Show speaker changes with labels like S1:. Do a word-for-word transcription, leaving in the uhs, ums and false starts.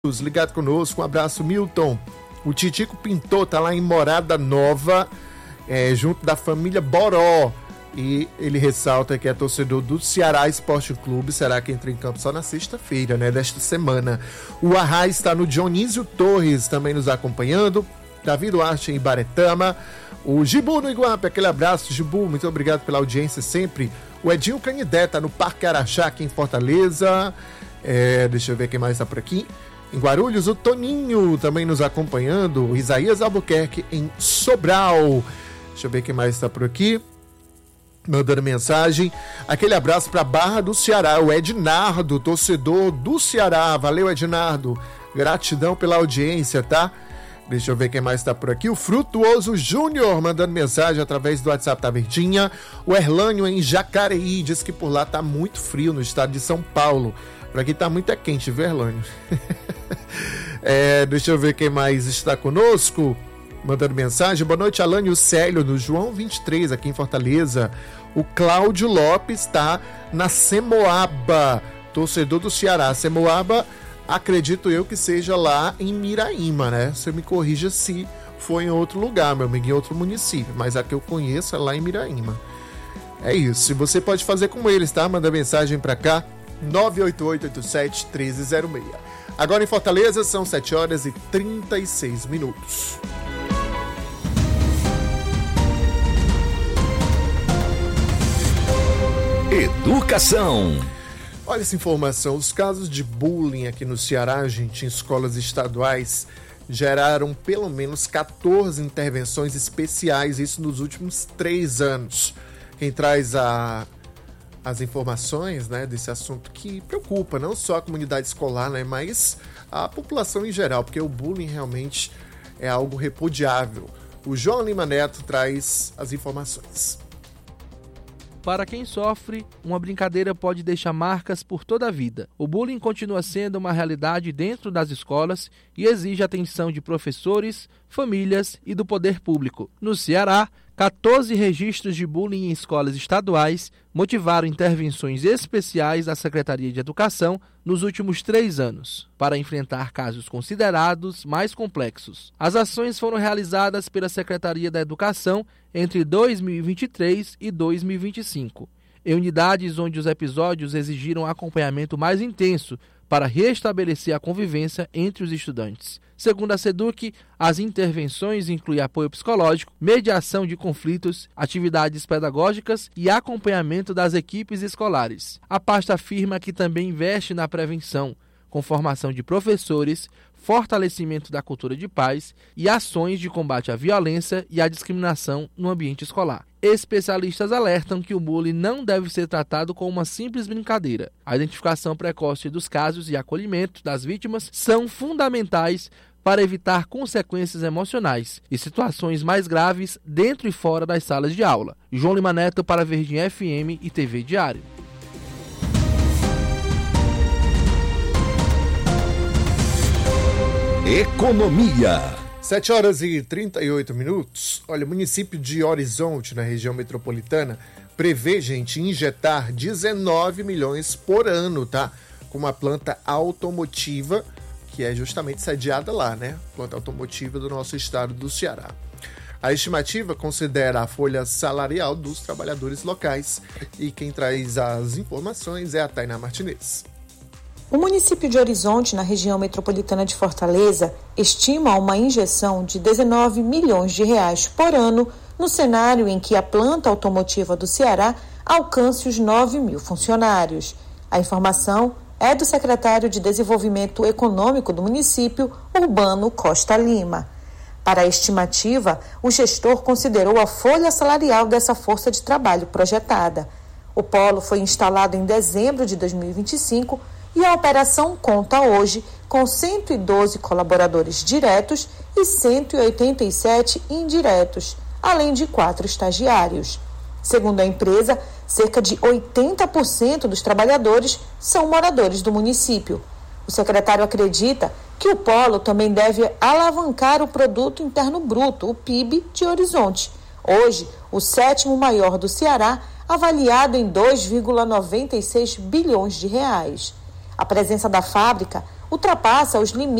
S1: ligado conosco, um abraço, Milton. O Titico Pintor tá lá em Morada Nova, é, junto da família Boró, e ele ressalta que é torcedor do Ceará Esporte Clube, será que entra em campo só na sexta-feira, né, desta semana. O Arrai está no Dionísio Torres, também nos acompanhando, Davi Duarte em Ibaretama, o Gibu no Iguape, aquele abraço, Gibu, muito obrigado pela audiência sempre. O Edinho Canidé tá no Parque Araxá, aqui em Fortaleza, é, deixa eu ver quem mais está por aqui. Em Guarulhos, o Toninho também nos acompanhando. O Isaías Albuquerque em Sobral. Deixa eu ver quem mais está por aqui. Mandando mensagem. Aquele abraço para Barra do Ceará. O Ednardo, torcedor do Ceará. Valeu, Ednardo. Gratidão pela audiência, tá? Deixa eu ver quem mais está por aqui. O Frutuoso Júnior mandando mensagem através do WhatsApp da Verdinha. O Erlânio em Jacareí diz que por lá tá muito frio no estado de São Paulo. Por aqui tá muito é quente, viu, Erlânio? é, deixa eu ver quem mais está conosco. Mandando mensagem. Boa noite, Alânio Célio, no João vinte e três, aqui em Fortaleza. O Cláudio Lopes está na Semoaba, torcedor do Ceará. Semoaba, acredito eu que seja lá em Miraíma, né? Você me corrija se for em outro lugar, meu amigo, em outro município. Mas a que eu conheço é lá em Miraíma. É isso. Você pode fazer como eles, tá? Manda mensagem pra cá. nove oito oito oito sete um três zero seis. Agora em Fortaleza são sete horas e trinta e seis minutos.
S2: Educação.
S1: Olha essa informação, os casos de bullying aqui no Ceará, gente, em escolas estaduais, geraram pelo menos catorze intervenções especiais, isso nos últimos três anos. Quem traz a as informações, né, desse assunto que preocupa não só a comunidade escolar, né, mas a população em geral, porque o bullying realmente é algo repudiável. O João Lima Neto traz as informações.
S3: Para quem sofre, uma brincadeira pode deixar marcas por toda a vida. O bullying continua sendo uma realidade dentro das escolas e exige atenção de professores, famílias e do poder público. No Ceará, catorze registros de bullying em escolas estaduais motivaram intervenções especiais da Secretaria de Educação nos últimos três anos, para enfrentar casos considerados mais complexos. As ações foram realizadas pela Secretaria da Educação entre dois mil e vinte e três e dois mil e vinte e cinco, em unidades onde os episódios exigiram acompanhamento mais intenso para restabelecer a convivência entre os estudantes. Segundo a SEDUC, as intervenções incluem apoio psicológico, mediação de conflitos, atividades pedagógicas e acompanhamento das equipes escolares. A pasta afirma que também investe na prevenção, com formação de professores, fortalecimento da cultura de paz e ações de combate à violência e à discriminação no ambiente escolar. Especialistas alertam que o bullying não deve ser tratado como uma simples brincadeira. A identificação precoce dos casos e acolhimento das vítimas são fundamentais para evitar consequências emocionais e situações mais graves dentro e fora das salas de aula. João Lima Neto para Verdinha F M e T V Diário.
S2: Economia.
S1: sete horas e trinta e oito minutos. Olha, o município de Horizonte, na região metropolitana, prevê, gente, injetar dezenove milhões por ano, tá? Com uma planta automotiva, que é justamente sediada lá, né? Planta automotiva do nosso estado do Ceará. A estimativa considera a folha salarial dos trabalhadores locais. E quem traz as informações é a Tainá Martinez.
S4: O município de Horizonte, na região metropolitana de Fortaleza, estima uma injeção de dezenove milhões de reais por ano no cenário em que a planta automotiva do Ceará alcance os nove mil funcionários. A informação é do secretário de Desenvolvimento Econômico do município, Urbano Costa Lima. Para a estimativa, o gestor considerou a folha salarial dessa força de trabalho projetada. O polo foi instalado em dezembro de dois mil e vinte e cinco e a operação conta hoje com cento e doze colaboradores diretos e cento e oitenta e sete indiretos, além de quatro estagiários. Segundo a empresa, cerca de oitenta por cento dos trabalhadores são moradores do município. O secretário acredita que o polo também deve alavancar o Produto Interno Bruto, o P I B, de Horizonte, hoje o sétimo maior do Ceará, avaliado em dois vírgula noventa e seis bilhões de reais. A presença da fábrica ultrapassa os limites